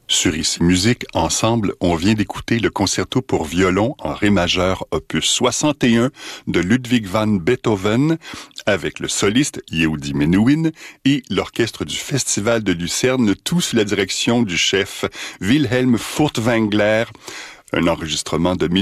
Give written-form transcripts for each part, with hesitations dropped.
Sur Ici Musique, ensemble, on vient d'écouter le concerto pour violon en ré majeur opus 61 de Ludwig van Beethoven avec le soliste Yehudi Menuhin et l'orchestre du Festival de Lucerne, tout sous la direction du chef Wilhelm Furtwängler. Un enregistrement de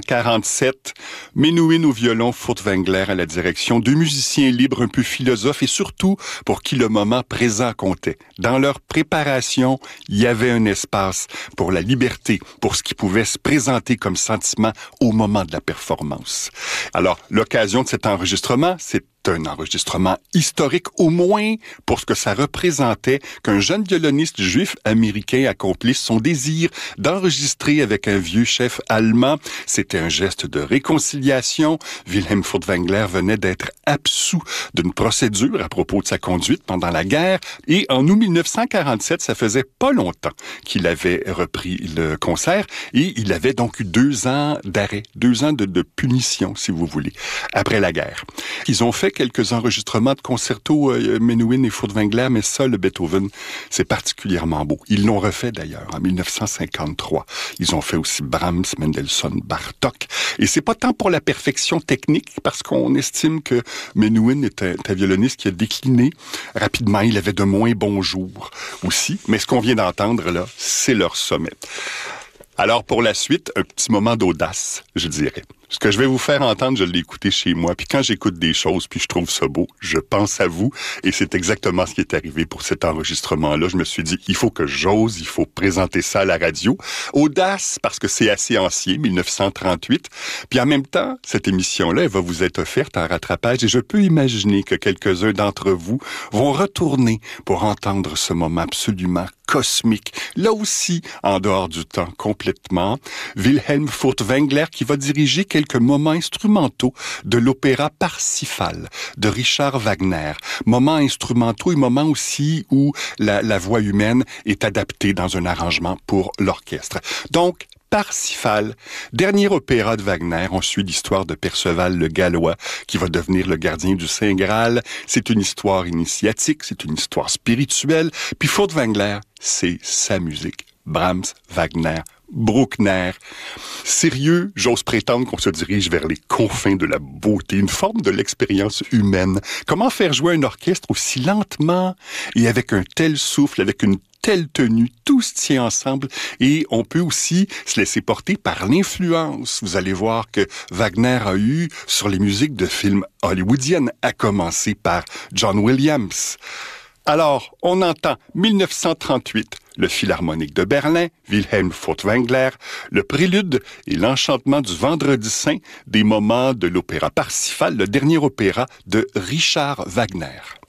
1947. Menuhin au violon, Furtwängler à la direction. Deux musiciens libres, un peu philosophes et surtout pour qui le moment présent comptait. Dans leur préparation, il y avait un espace pour la liberté, pour ce qui pouvait se présenter comme sentiment au moment de la performance. Alors, l'occasion de cet enregistrement, c'est un enregistrement historique, au moins pour ce que ça représentait qu'un jeune violoniste juif américain accomplisse son désir d'enregistrer avec un vieux chef allemand. C'était un geste de réconciliation. Wilhelm Furtwängler venait d'être absous d'une procédure à propos de sa conduite pendant la guerre et en août 1947, ça faisait pas longtemps qu'il avait repris le concert et il avait donc eu 2 ans d'arrêt, 2 ans de punition, si vous voulez, après la guerre. Ils ont fait quelques enregistrements de concertos, Menuhin et Furtwängler, mais ça, le Beethoven, c'est particulièrement beau. Ils l'ont refait d'ailleurs en 1953. Ils ont fait aussi Brahms, Mendelssohn, Bartók. Et c'est pas tant pour la perfection technique, parce qu'on estime que Menuhin est un violoniste qui a décliné rapidement. Il avait de moins bons jours aussi. Mais ce qu'on vient d'entendre là, c'est leur sommet. Alors, pour la suite, un petit moment d'audace, je dirais. Ce que je vais vous faire entendre, je l'ai écouté chez moi, puis quand j'écoute des choses, puis je trouve ça beau, je pense à vous, et c'est exactement ce qui est arrivé pour cet enregistrement-là. Je me suis dit, il faut que j'ose, il faut présenter ça à la radio. Audace, parce que c'est assez ancien, 1938, puis en même temps, cette émission-là, elle va vous être offerte en rattrapage, et je peux imaginer que quelques-uns d'entre vous vont retourner pour entendre ce moment absolument cosmique, là aussi, en dehors du temps, complètement. Wilhelm Furtwängler qui va diriger quelques moments instrumentaux de l'opéra Parsifal de Richard Wagner. Moments instrumentaux et moments aussi où la voix humaine est adaptée dans un arrangement pour l'orchestre. Donc, Parsifal, dernier opéra de Wagner. On suit l'histoire de Perceval le Gallois qui va devenir le gardien du Saint Graal. C'est une histoire initiatique, c'est une histoire spirituelle. Puis Furtwängler, c'est sa musique. Brahms, Wagner, Bruckner. Sérieux, j'ose prétendre qu'on se dirige vers les confins de la beauté, une forme de l'expérience humaine. Comment faire jouer un orchestre aussi lentement et avec un tel souffle, avec une telle tenue, tout se tient ensemble et on peut aussi se laisser porter par l'influence. Vous allez voir que Wagner a eu sur les musiques de films hollywoodiennes, à commencer par John Williams. Alors, on entend 1938, le Philharmonique de Berlin, Wilhelm Furtwängler, le prélude et l'enchantement du Vendredi Saint, des moments de l'opéra Parsifal, le dernier opéra de Richard Wagner.